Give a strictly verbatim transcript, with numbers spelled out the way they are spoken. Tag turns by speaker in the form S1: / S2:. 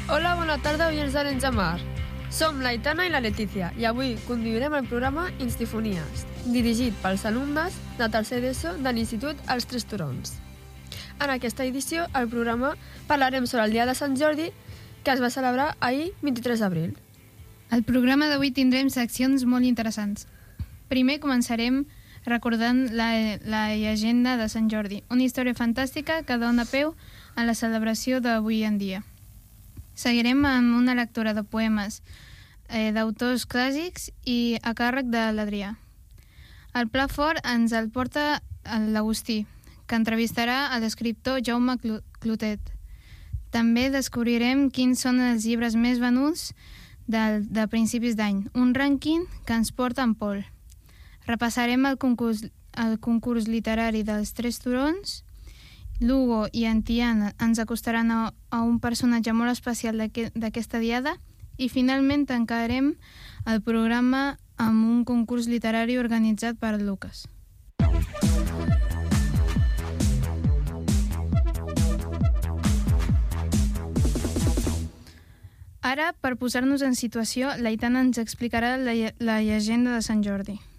S1: Hola, bona tarda, oients d'Arenys de Mar. Som l'Aitana i la Letícia i avui conduirem el programa Instifonies, dirigit pels alumnes de tercer d'ESO de l'Institut Els Tres Turons. En aquesta edició, al programa, parlarem sobre el Dia de Sant Jordi, que es va celebrar ahir, vint-i-tres d'abril.
S2: Al programa d'avui tindrem seccions molt interessants. Primer començarem recordant la, la llegenda de Sant Jordi, una història fantàstica que dona peu a la celebració d'avui en dia. Seguirem amb una lectura de poemes eh, d'autors clàssics i a càrrec de l'Adrià. El pla fort ens el porta l'Agustí, que entrevistarà a l'escriptor Jaume Clotet. També descobrirem quins són els llibres més venuts de, de principis d'any, un rànquing que ens porta en Pol. Repassarem el concurs, el concurs literari dels Tres Turons. Lugo i en Tian ens acostaran a, a un personatge molt especial d'aquesta diada i finalment tancarem el programa amb un concurs literari organitzat per Lucas. Ara, per posar-nos en situació, l'Aitana ens explicarà la, la llegenda de Sant Jordi.